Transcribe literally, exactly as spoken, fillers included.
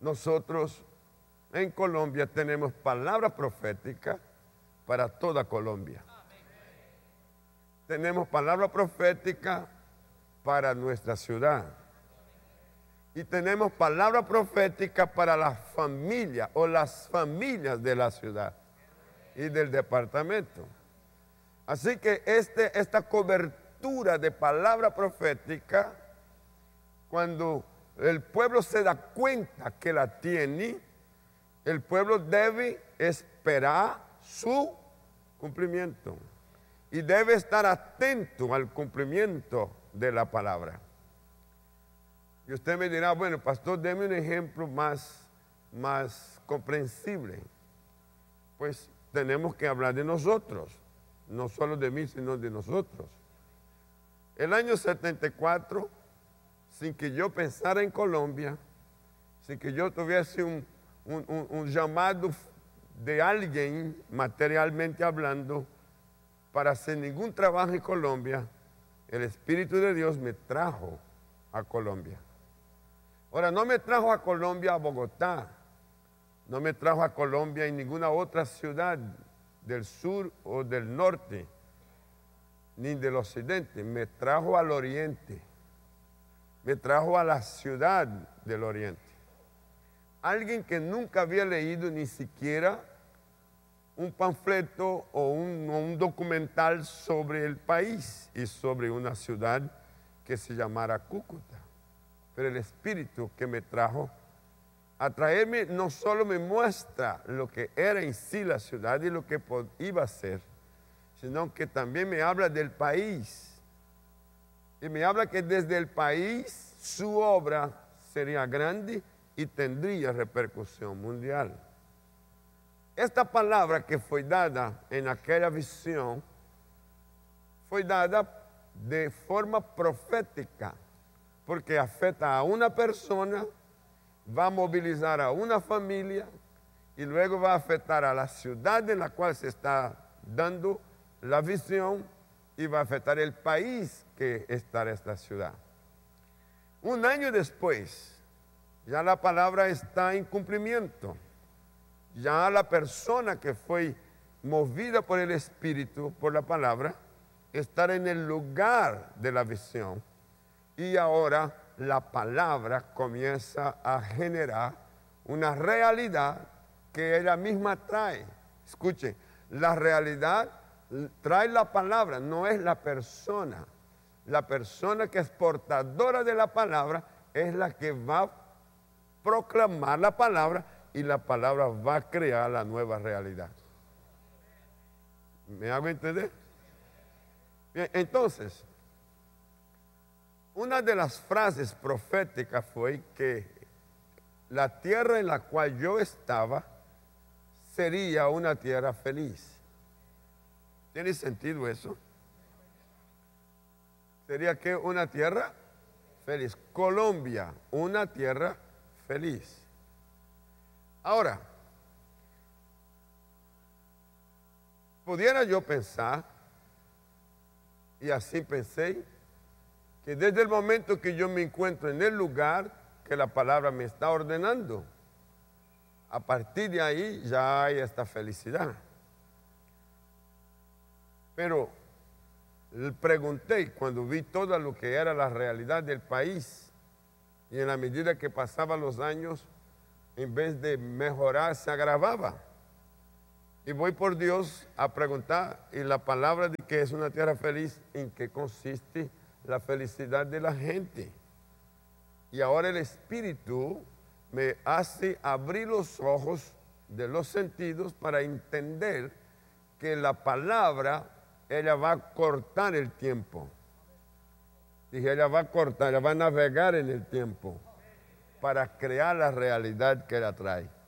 nosotros en Colombia tenemos palabra profética para toda Colombia. Tenemos palabra profética para nuestra ciudad. Y tenemos palabra profética para la familia o las familias de la ciudad y del departamento. Así que este, esta cobertura de palabra profética, cuando el pueblo se da cuenta que la tiene, el pueblo debe esperar su cumplimiento y debe estar atento al cumplimiento de la palabra. Y usted me dirá, bueno, pastor, deme un ejemplo más, más comprensible. Pues tenemos que hablar de nosotros, no solo de mí, sino de nosotros. El año setenta y cuatro, sin que yo pensara en Colombia, sin que yo tuviese un, un, un, un llamado de alguien, materialmente hablando, para hacer ningún trabajo en Colombia, el Espíritu de Dios me trajo a Colombia. Ahora, no me trajo a Colombia a Bogotá, no me trajo a Colombia en ninguna otra ciudad del sur o del norte, ni del occidente, me trajo al oriente, me trajo a la ciudad del oriente. Alguien que nunca había leído ni siquiera un panfleto o un, o un documental sobre el país y sobre una ciudad que se llamara Cúcuta. Pero el Espíritu que me trajo a traerme no solo me muestra lo que era en sí la ciudad y lo que iba a ser, sino que también me habla del país. Y me habla que desde el país su obra sería grande y tendría repercusión mundial. Esta palabra que fue dada en aquella visión fue dada de forma profética, porque afecta a una persona, va a movilizar a una familia y luego va a afectar a la ciudad en la cual se está dando la visión y va a afectar el país que está en esta ciudad. Un año después, ya la palabra está en cumplimiento. Ya la persona que fue movida por el Espíritu, por la palabra, está en el lugar de la visión. Y ahora la palabra comienza a generar una realidad que ella misma trae. Escuche, la realidad trae la palabra, no es la persona. La persona que es portadora de la palabra es la que va a proclamar la palabra y la palabra va a crear la nueva realidad. ¿Me hago entender? Bien, entonces, una de las frases proféticas fue que la tierra en la cual yo estaba sería una tierra feliz. ¿Tiene sentido eso? Sería que una tierra feliz. Colombia, una tierra feliz. Ahora, pudiera yo pensar, y así pensé, que desde el momento que yo me encuentro en el lugar que la palabra me está ordenando, a partir de ahí ya hay esta felicidad. Pero pregunté cuando vi todo lo que era la realidad del país, y en la medida que pasaban los años, en vez de mejorar, se agravaba. Y voy por Dios a preguntar, y la palabra de que es una tierra feliz, ¿en qué consiste la felicidad de la gente? Y ahora el Espíritu me hace abrir los ojos de los sentidos para entender que la palabra, ella va a cortar el tiempo. Dije, ella va a cortar, ella va a navegar en el tiempo para crear la realidad que ella trae.